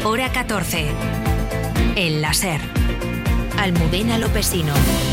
Hora 14. El láser. Almudena Lopesino.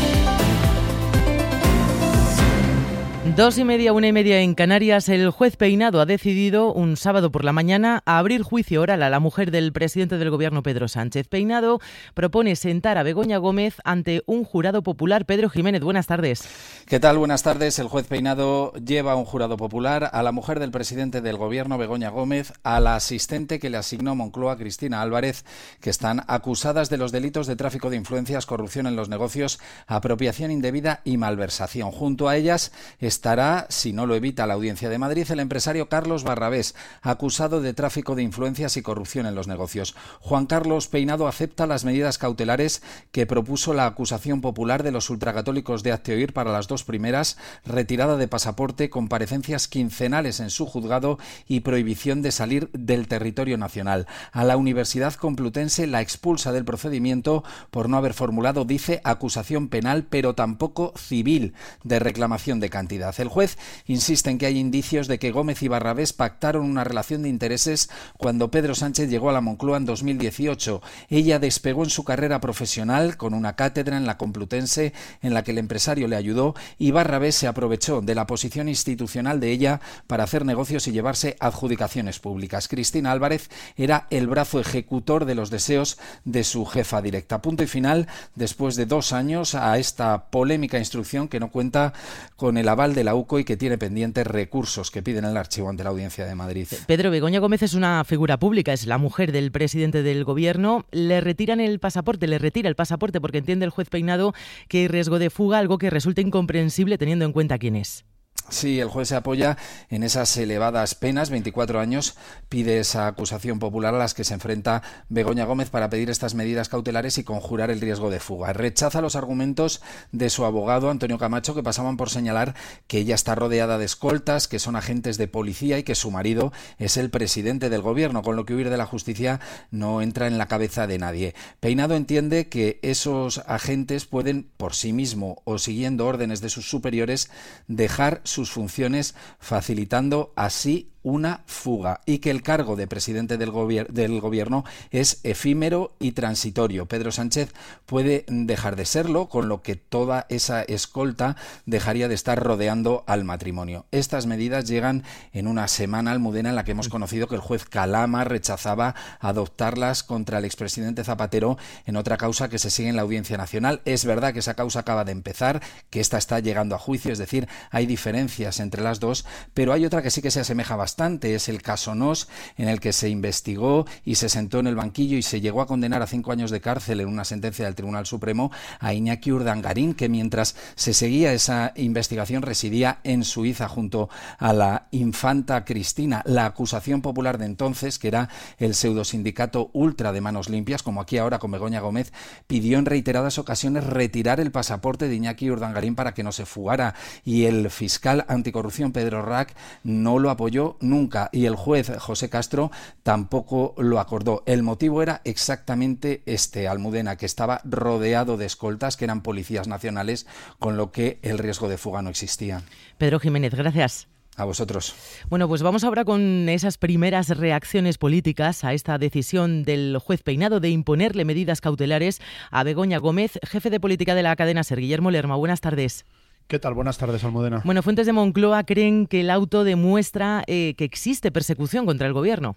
2:30, 1:30 en Canarias. El juez Peinado ha decidido un sábado por la mañana a abrir juicio oral a la mujer del presidente del gobierno, Pedro Sánchez. Peinado propone sentar a Begoña Gómez ante un jurado popular. Pedro Jiménez, buenas tardes. ¿Qué tal? Buenas tardes. El juez Peinado lleva a un jurado popular a la mujer del presidente del gobierno, Begoña Gómez, a la asistente que le asignó Moncloa, Cristina Álvarez, que están acusadas de los delitos de tráfico de influencias, corrupción en los negocios, apropiación indebida y malversación. Junto a ellas estará, si no lo evita la Audiencia de Madrid, el empresario Carlos Barrabés, acusado de tráfico de influencias y corrupción en los negocios. Juan Carlos Peinado acepta las medidas cautelares que propuso la acusación popular de los ultracatólicos de Hazte Oír para las dos primeras: retirada de pasaporte, comparecencias quincenales en su juzgado y prohibición de salir del territorio nacional. A la Universidad Complutense la expulsa del procedimiento por no haber formulado, dice, acusación penal, pero tampoco civil de reclamación de cantidad. El juez insiste en que hay indicios de que Gómez y Barrabés pactaron una relación de intereses cuando Pedro Sánchez llegó a la Moncloa en 2018. Ella despegó en su carrera profesional con una cátedra en la Complutense en la que el empresario le ayudó, y Barrabés se aprovechó de la posición institucional de ella para hacer negocios y llevarse adjudicaciones públicas. Cristina Álvarez era el brazo ejecutor de los deseos de su jefa directa. Punto y final, después de 2 años, a esta polémica instrucción que no cuenta con el aval de la UCO y que tiene pendientes recursos que piden el archivo ante la Audiencia de Madrid. Pedro, Begoña Gómez es una figura pública, es la mujer del presidente del gobierno. Le retira el pasaporte porque entiende el juez Peinado que hay riesgo de fuga, algo que resulta incomprensible teniendo en cuenta quién es. Sí, el juez se apoya en esas elevadas penas, 24 años, pide esa acusación popular a las que se enfrenta Begoña Gómez para pedir estas medidas cautelares y conjurar el riesgo de fuga. Rechaza los argumentos de su abogado, Antonio Camacho, que pasaban por señalar que ella está rodeada de escoltas, que son agentes de policía y que su marido es el presidente del gobierno, con lo que huir de la justicia no entra en la cabeza de nadie. Peinado entiende que esos agentes pueden, por sí mismo o siguiendo órdenes de sus superiores, dejar sus funciones, facilitando así una fuga, y que el cargo de presidente del gobierno es efímero y transitorio. Pedro Sánchez puede dejar de serlo, con lo que toda esa escolta dejaría de estar rodeando al matrimonio. Estas medidas llegan en una semana, Almudena, en la que hemos conocido que el juez Calama rechazaba adoptarlas contra el expresidente Zapatero en otra causa que se sigue en la Audiencia Nacional. Es verdad que esa causa acaba de empezar, que esta está llegando a juicio, es decir, hay diferencias entre las dos, pero hay otra que sí que se asemeja bastante. Es el caso Nos, en el que se investigó y se sentó en el banquillo y se llegó a condenar a 5 años de cárcel en una sentencia del Tribunal Supremo a Iñaki Urdangarín, que mientras se seguía esa investigación residía en Suiza junto a la infanta Cristina. La acusación popular de entonces, que era el pseudosindicato Ultra de Manos Limpias, como aquí ahora con Begoña Gómez, pidió en reiteradas ocasiones retirar el pasaporte de Iñaki Urdangarín para que no se fugara, y el fiscal anticorrupción Pedro Rack no lo apoyó nunca, y el juez José Castro tampoco lo acordó. El motivo era exactamente este, Almudena, que estaba rodeado de escoltas que eran policías nacionales, con lo que el riesgo de fuga no existía. Pedro Jiménez, gracias. A vosotros. Bueno, pues vamos ahora con esas primeras reacciones políticas a esta decisión del juez Peinado de imponerle medidas cautelares a Begoña Gómez. Jefe de política de la cadena SER, Guillermo Lerma, buenas tardes. ¿Qué tal? Buenas tardes, Almudena. Bueno, fuentes de Moncloa creen que el auto demuestra que existe persecución contra el gobierno.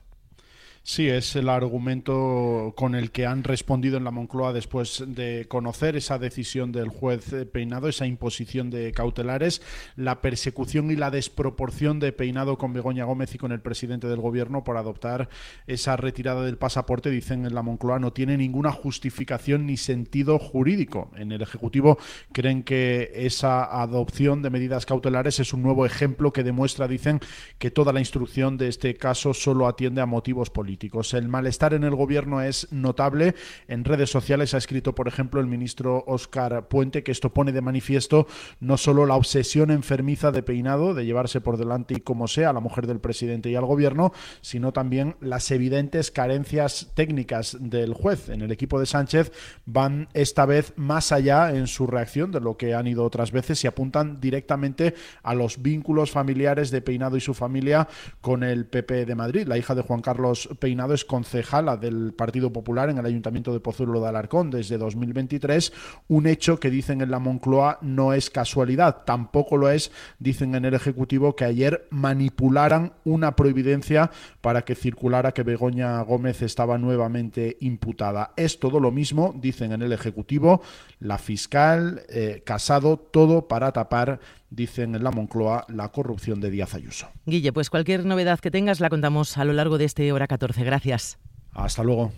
Sí, es el argumento con el que han respondido en la Moncloa después de conocer esa decisión del juez Peinado, esa imposición de cautelares, la persecución y la desproporción de Peinado con Begoña Gómez y con el presidente del gobierno por adoptar esa retirada del pasaporte. Dicen en la Moncloa no tiene ninguna justificación ni sentido jurídico. En el Ejecutivo creen que esa adopción de medidas cautelares es un nuevo ejemplo que demuestra, dicen, que toda la instrucción de este caso solo atiende a motivos políticos. El malestar en el gobierno es notable. En redes sociales ha escrito, por ejemplo, el ministro Óscar Puente que esto pone de manifiesto no solo la obsesión enfermiza de Peinado de llevarse por delante y como sea a la mujer del presidente y al gobierno, sino también las evidentes carencias técnicas del juez. En el equipo de Sánchez van esta vez más allá en su reacción de lo que han ido otras veces y apuntan directamente a los vínculos familiares de Peinado y su familia con el PP de Madrid. La hija de Juan Carlos Peinado es concejala del Partido Popular en el Ayuntamiento de Pozuelo de Alarcón desde 2023, un hecho que dicen en la Moncloa no es casualidad. Tampoco lo es, dicen en el Ejecutivo, que ayer manipularan una providencia para que circulara que Begoña Gómez estaba nuevamente imputada. Es todo lo mismo, dicen en el Ejecutivo, la fiscal, Casado, todo para tapar, dicen en la Moncloa, la corrupción de Díaz Ayuso. Guille, pues cualquier novedad que tengas la contamos a lo largo de este Hora 14. Gracias. Hasta luego.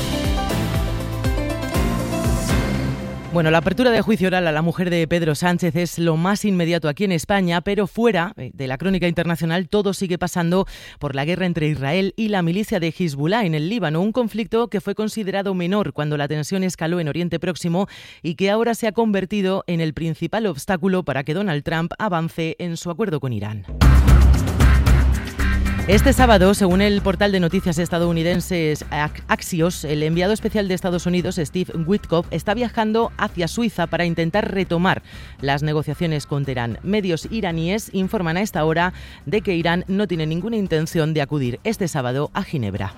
Bueno, la apertura de juicio oral a la mujer de Pedro Sánchez es lo más inmediato aquí en España, pero fuera de la crónica internacional todo sigue pasando por la guerra entre Israel y la milicia de Hezbollah en el Líbano, un conflicto que fue considerado menor cuando la tensión escaló en Oriente Próximo y que ahora se ha convertido en el principal obstáculo para que Donald Trump avance en su acuerdo con Irán. Este sábado, según el portal de noticias estadounidense Axios, el enviado especial de Estados Unidos, Steve Witkoff, está viajando hacia Suiza para intentar retomar las negociaciones con Teherán. Medios iraníes informan a esta hora de que Irán no tiene ninguna intención de acudir este sábado a Ginebra.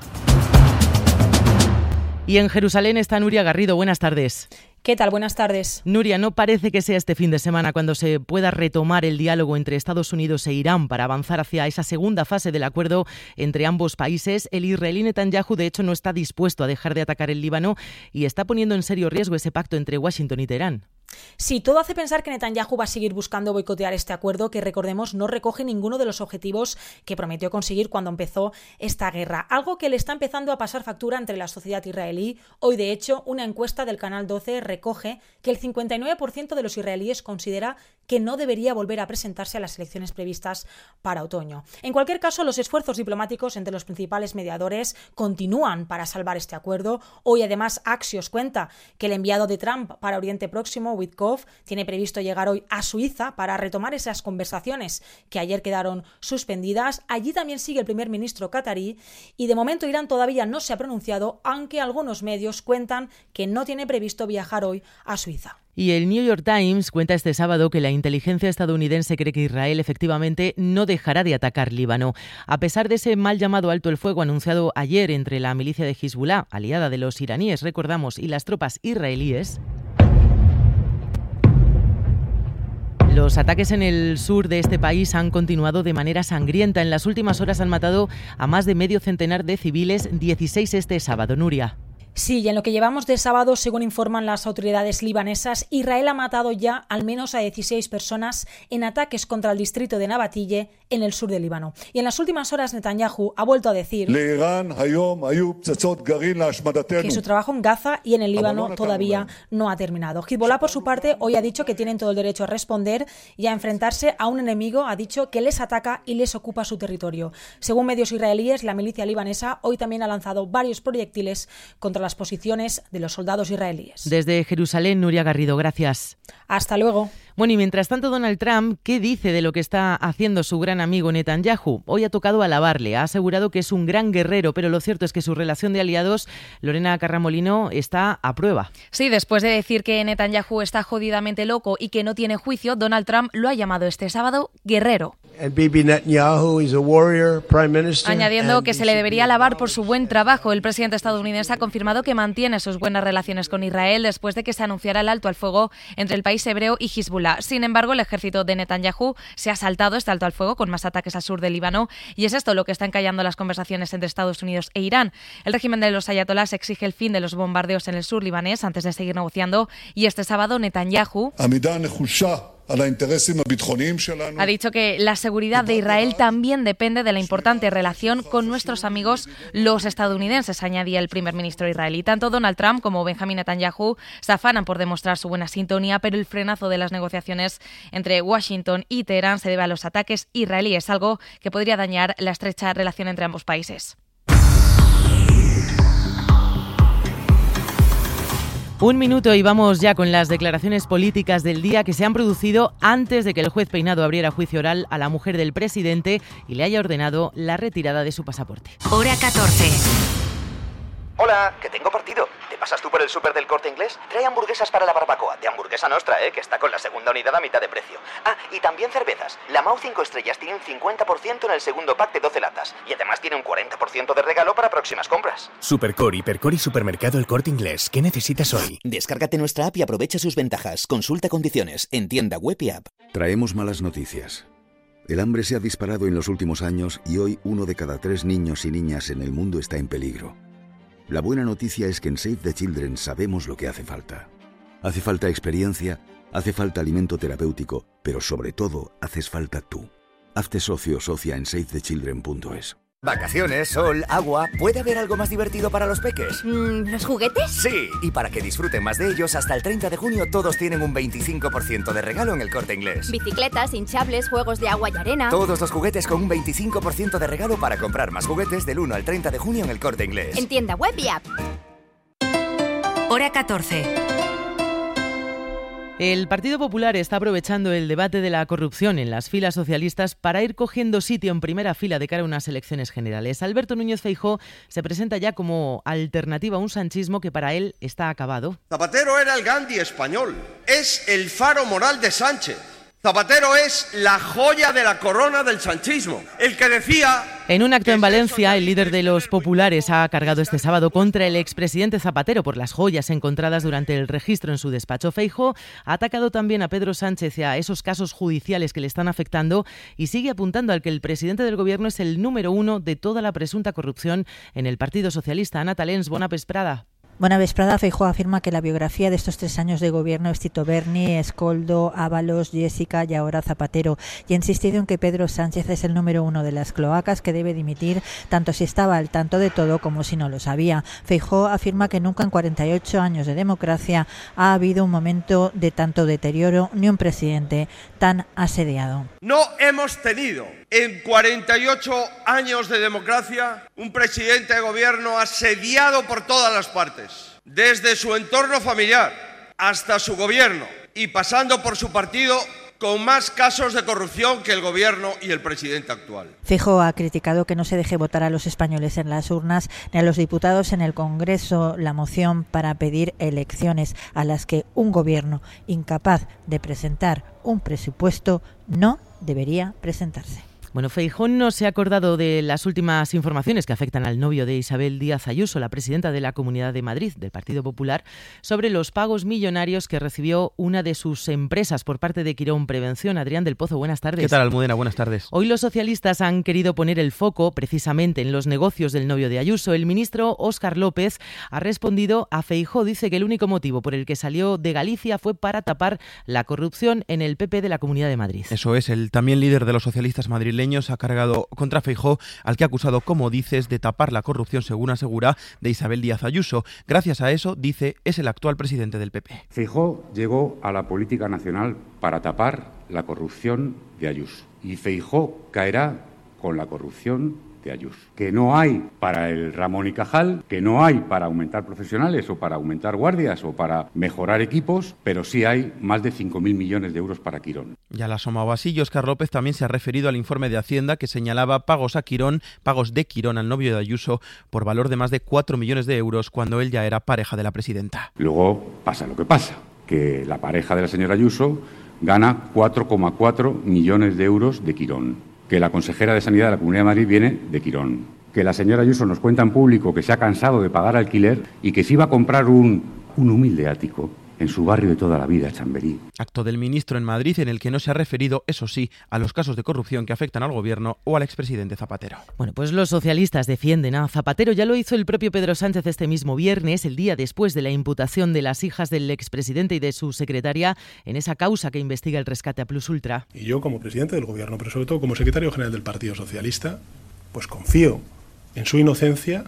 Y en Jerusalén está Nuria Garrido. Buenas tardes. ¿Qué tal? Buenas tardes. Nuria, no parece que sea este fin de semana cuando se pueda retomar el diálogo entre Estados Unidos e Irán para avanzar hacia esa segunda fase del acuerdo entre ambos países. El israelí Netanyahu, de hecho, no está dispuesto a dejar de atacar el Líbano y está poniendo en serio riesgo ese pacto entre Washington y Teherán. Sí, todo hace pensar que Netanyahu va a seguir buscando boicotear este acuerdo que, recordemos, no recoge ninguno de los objetivos que prometió conseguir cuando empezó esta guerra. Algo que le está empezando a pasar factura entre la sociedad israelí. Hoy, de hecho, una encuesta del Canal 12 recoge que el 59% de los israelíes considera que no debería volver a presentarse a las elecciones previstas para otoño. En cualquier caso, los esfuerzos diplomáticos entre los principales mediadores continúan para salvar este acuerdo. Hoy, además, Axios cuenta que el enviado de Trump para Oriente Próximo, Witkoff, tiene previsto llegar hoy a Suiza para retomar esas conversaciones que ayer quedaron suspendidas. Allí también sigue el primer ministro catarí y de momento Irán todavía no se ha pronunciado, aunque algunos medios cuentan que no tiene previsto viajar hoy a Suiza. Y el New York Times cuenta este sábado que la inteligencia estadounidense cree que Israel efectivamente no dejará de atacar Líbano. A pesar de ese mal llamado alto el fuego anunciado ayer entre la milicia de Hezbollah, aliada de los iraníes, recordamos, y las tropas israelíes, los ataques en el sur de este país han continuado de manera sangrienta. En las últimas horas han matado a más de medio centenar de civiles, 16 este sábado. Nuria. Sí, y en lo que llevamos de sábado, según informan las autoridades libanesas, Israel ha matado ya al menos a 16 personas en ataques contra el distrito de Nabatille, en el sur del Líbano. Y en las últimas horas Netanyahu ha vuelto a decir que su trabajo en Gaza y en el Líbano todavía no ha terminado. Hezbollah, por su parte, hoy ha dicho que tienen todo el derecho a responder y a enfrentarse a un enemigo, ha dicho, que les ataca y les ocupa su territorio. Según medios israelíes, la milicia libanesa hoy también ha lanzado varios proyectiles contra las posiciones de los soldados israelíes. Desde Jerusalén, Nuria Garrido, gracias. Hasta luego. Bueno, y mientras tanto Donald Trump, ¿qué dice de lo que está haciendo su gran amigo Netanyahu? Hoy ha tocado alabarle, ha asegurado que es un gran guerrero, pero lo cierto es que su relación de aliados, Lorena Carramolino, está a prueba. Sí, después de decir que Netanyahu está jodidamente loco y que no tiene juicio, Donald Trump lo ha llamado este sábado guerrero. Añadiendo que se le debería alabar por su buen trabajo. El presidente estadounidense ha confirmado que mantiene sus buenas relaciones con Israel después de que se anunciara el alto al fuego entre el país hebreo y Hezbollah. Sin embargo, el ejército de Netanyahu se ha saltado este alto al fuego con más ataques al sur del Líbano y es esto lo que está encallando las conversaciones entre Estados Unidos e Irán. El régimen de los ayatolás exige el fin de los bombardeos en el sur libanés antes de seguir negociando y este sábado Netanyahu ha dicho que la seguridad de Israel también depende de la importante relación con nuestros amigos los estadounidenses, añadía el primer ministro israelí. Tanto Donald Trump como Benjamin Netanyahu se afanan por demostrar su buena sintonía, pero el frenazo de las negociaciones entre Washington y Teherán se debe a los ataques israelíes, algo que podría dañar la estrecha relación entre ambos países. Un minuto y vamos ya con las declaraciones políticas del día que se han producido antes de que el juez Peinado abriera juicio oral a la mujer del presidente y le haya ordenado la retirada de su pasaporte. Hora 14. Hola, que tengo partido. ¿Te pasas tú por el súper del Corte Inglés? Trae hamburguesas para la barbacoa, de Hamburguesa Nostra, que está con la segunda unidad a mitad de precio. Ah, y también cervezas. La Mau 5 estrellas tiene un 50% en el segundo pack de 12 latas. Y además tiene un 40% de regalo para próximas compras. Supercore, Hipercore y Supermercado El Corte Inglés. ¿Qué necesitas hoy? Descárgate nuestra app y aprovecha sus ventajas. Consulta condiciones en tienda web y app. Traemos malas noticias. El hambre se ha disparado en los últimos años y hoy 1 de cada 3 niños y niñas en el mundo está en peligro. La buena noticia es que en Save the Children sabemos lo que hace falta. Hace falta experiencia, hace falta alimento terapéutico, pero sobre todo haces falta tú. Hazte socio o socia en savethechildren.es. Vacaciones, sol, agua. ¿Puede haber algo más divertido para los peques? ¿Los juguetes? Sí, y para que disfruten más de ellos, hasta el 30 de junio todos tienen un 25% de regalo en el Corte Inglés. Bicicletas, hinchables, juegos de agua y arena. Todos los juguetes con un 25% de regalo para comprar más juguetes del 1 al 30 de junio en el Corte Inglés. En tienda web y app. Hora 14. El Partido Popular está aprovechando el debate de la corrupción en las filas socialistas para ir cogiendo sitio en primera fila de cara a unas elecciones generales. Alberto Núñez Feijóo se presenta ya como alternativa a un sanchismo que para él está acabado. Zapatero era el Gandhi español, es el faro moral de Sánchez. Zapatero es la joya de la corona del sanchismo, el que decía... En un acto en Valencia, el líder de los populares ha cargado este sábado contra el expresidente Zapatero por las joyas encontradas durante el registro en su despacho. Feijóo ha atacado también a Pedro Sánchez y a esos casos judiciales que le están afectando y sigue apuntando al que el presidente del gobierno es el número 1 de toda la presunta corrupción en el Partido Socialista. Ana Talens, bona vesprada. Buena vesprada. Feijóo afirma que la biografía de estos 3 años de gobierno es Tito Berni, Escoldo, Ábalos, Jessica y ahora Zapatero, y ha insistido en que Pedro Sánchez es el número 1 de las cloacas, que debe dimitir tanto si estaba al tanto de todo como si no lo sabía. Feijóo afirma que nunca en 48 años de democracia ha habido un momento de tanto deterioro ni un presidente tan asediado. No hemos tenido en 48 años de democracia un presidente de gobierno asediado por todas las partes, desde su entorno familiar hasta su gobierno y pasando por su partido, con más casos de corrupción que el gobierno y el presidente actual. Feijóo ha criticado que no se deje votar a los españoles en las urnas ni a los diputados en el Congreso la moción para pedir elecciones a las que un gobierno incapaz de presentar un presupuesto no debería presentarse. Bueno, Feijóo no se ha acordado de las últimas informaciones que afectan al novio de Isabel Díaz Ayuso, la presidenta de la Comunidad de Madrid, del Partido Popular, sobre los pagos millonarios que recibió una de sus empresas por parte de Quirón Prevención. Adrián del Pozo, buenas tardes. ¿Qué tal, Almudena? Buenas tardes. Hoy los socialistas han querido poner el foco precisamente en los negocios del novio de Ayuso. El ministro Óscar López ha respondido a Feijóo. Dice que el único motivo por el que salió de Galicia fue para tapar la corrupción en el PP de la Comunidad de Madrid. Eso es, el también líder de los socialistas madrileños ha cargado contra Feijóo, al que ha acusado, como dices, de tapar la corrupción, según asegura, de Isabel Díaz Ayuso. Gracias a eso, dice, es el actual presidente del PP. Feijóo llegó a la política nacional para tapar la corrupción de Ayuso. Y Feijóo caerá con la corrupción de Ayuso. Que no hay para el Ramón y Cajal, que no hay para aumentar profesionales o para aumentar guardias o para mejorar equipos, pero sí hay más de 5.000 millones de euros para Quirón. Ya la asomado así, Óscar López también se ha referido al informe de Hacienda que señalaba pagos de Quirón al novio de Ayuso por valor de más de 4 millones de euros cuando él ya era pareja de la presidenta. Luego pasa lo que pasa, que la pareja de la señora Ayuso gana 4,4 millones de euros de Quirón. Que la consejera de Sanidad de la Comunidad de Madrid viene de Quirón, que la señora Ayuso nos cuenta en público que se ha cansado de pagar alquiler y que se iba a comprar un humilde ático en su barrio de toda la vida, Chamberí. Acto del ministro en Madrid en el que no se ha referido, eso sí, a los casos de corrupción que afectan al gobierno o al expresidente Zapatero. Bueno, pues los socialistas defienden a Zapatero. Ya lo hizo el propio Pedro Sánchez este mismo viernes, el día después de la imputación de las hijas del expresidente y de su secretaria en esa causa que investiga el rescate a Plus Ultra. Y yo, como presidente del gobierno, pero sobre todo como secretario general del Partido Socialista, pues confío en su inocencia,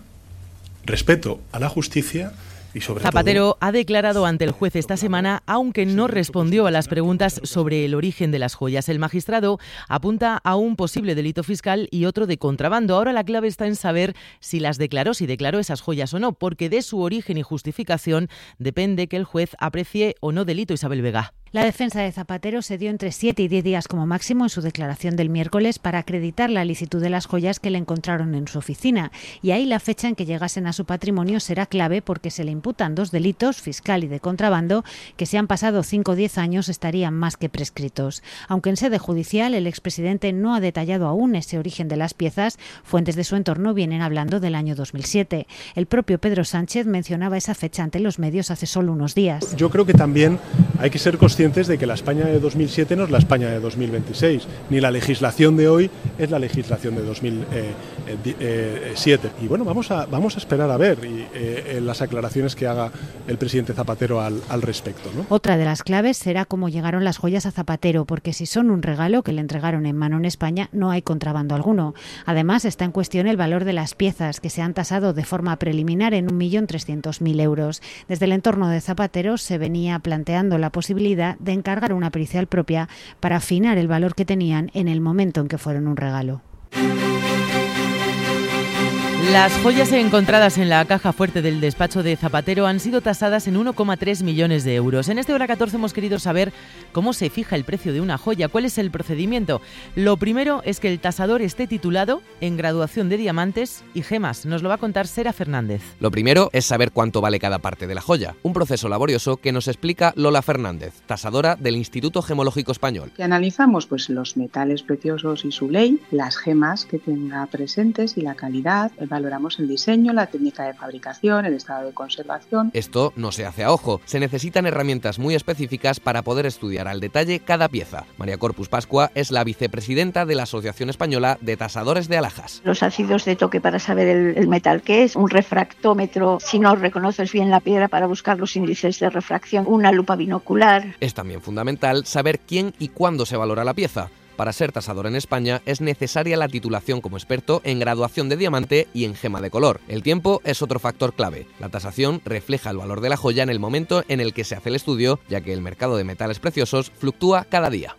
respeto a la justicia. Zapatero ha declarado ante el juez esta semana, aunque no respondió a las preguntas sobre el origen de las joyas. El magistrado apunta a un posible delito fiscal y otro de contrabando. Ahora la clave está en saber si declaró esas joyas o no, porque de su origen y justificación depende que el juez aprecie o no delito. Isabel Vega. La defensa de Zapatero se dio entre 7 y 10 días como máximo en su declaración del miércoles para acreditar la licitud de las joyas que le encontraron en su oficina, y ahí la fecha en que llegasen a su patrimonio será clave porque se le imputan 2 delitos, fiscal y de contrabando, que si han pasado 5 o 10 años estarían más que prescritos. Aunque en sede judicial el expresidente no ha detallado aún ese origen de las piezas, fuentes de su entorno vienen hablando del año 2007. El propio Pedro Sánchez mencionaba esa fecha ante los medios hace solo unos días. Yo creo que también hay que ser conscientes de que la España de 2007 no es la España de 2026, ni la legislación de hoy es la legislación de 2007. Y bueno, vamos a esperar a ver las aclaraciones que haga el presidente Zapatero al respecto, ¿no? Otra de las claves será cómo llegaron las joyas a Zapatero, porque si son un regalo que le entregaron en mano en España, no hay contrabando alguno. Además, está en cuestión el valor de las piezas, que se han tasado de forma preliminar en 1.300.000 euros. Desde el entorno de Zapatero se venía planteando la posibilidad de encargar una pericial propia para afinar el valor que tenían en el momento en que fueron un regalo. Las joyas encontradas en la caja fuerte del despacho de Zapatero han sido tasadas en 1,3 millones de euros. En este Hora 14 hemos querido saber cómo se fija el precio de una joya, cuál es el procedimiento. Lo primero es que el tasador esté titulado en graduación de diamantes y gemas. Nos lo va a contar Sera Fernández. Lo primero es saber cuánto vale cada parte de la joya. Un proceso laborioso que nos explica Lola Fernández, tasadora del Instituto Gemológico Español. Que analizamos los metales preciosos y su ley, las gemas que tenga presentes y la calidad. Valoramos el diseño, la técnica de fabricación, el estado de conservación. Esto no se hace a ojo. Se necesitan herramientas muy específicas para poder estudiar al detalle cada pieza. María Corpus Pascua es la vicepresidenta de la Asociación Española de Tasadores de Alhajas. Los ácidos de toque para saber el metal que es, un refractómetro si no reconoces bien la piedra para buscar los índices de refracción, una lupa binocular. Es también fundamental saber quién y cuándo se valora la pieza. Para ser tasador en España es necesaria la titulación como experto en graduación de diamante y en gema de color. El tiempo es otro factor clave. La tasación refleja el valor de la joya en el momento en el que se hace el estudio, ya que el mercado de metales preciosos fluctúa cada día.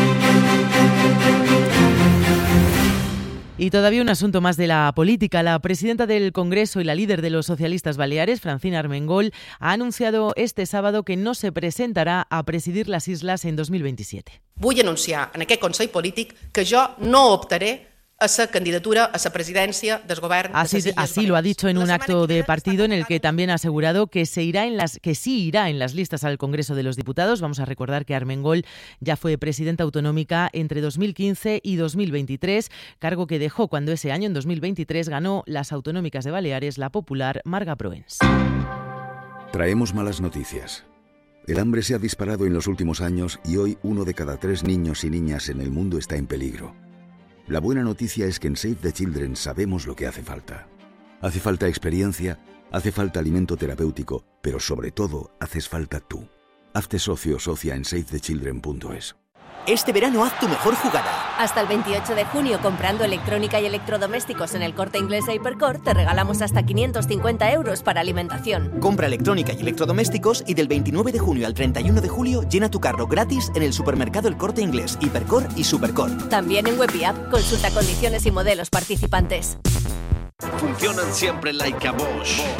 Y todavía un asunto más de la política. La presidenta del Congreso y la líder de los socialistas baleares, Francina Armengol, ha anunciado este sábado que no se presentará a presidir las islas en 2027. Vull anunciar en aquest Consell Polític que jo no optaré a esa candidatura a esa presidencia del gobierno. Así lo ha dicho en un acto de partido en el que también ha asegurado que sí irá en las listas al Congreso de los Diputados. Vamos a recordar que Armengol ya fue presidenta autonómica entre 2015 y 2023, cargo que dejó cuando ese año, en 2023, ganó las autonómicas de Baleares la popular Marga Proens. Traemos malas noticias. El hambre se ha disparado en los últimos años y hoy 1 de cada 3 niños y niñas en el mundo está en peligro. La buena noticia es que en Save the Children sabemos lo que hace falta. Hace falta experiencia, hace falta alimento terapéutico, pero sobre todo haces falta tú. Hazte socio o socia en savethechildren.es. Este verano haz tu mejor jugada. Hasta el 28 de junio, comprando electrónica y electrodomésticos en el Corte Inglés e Hipercor, te regalamos hasta 550 euros para alimentación. Compra electrónica y electrodomésticos y del 29 de junio al 31 de julio llena tu carro gratis en el supermercado El Corte Inglés, Hipercor y Supercor. También en Web y App, consulta condiciones y modelos participantes. Funcionan siempre like a Bosch.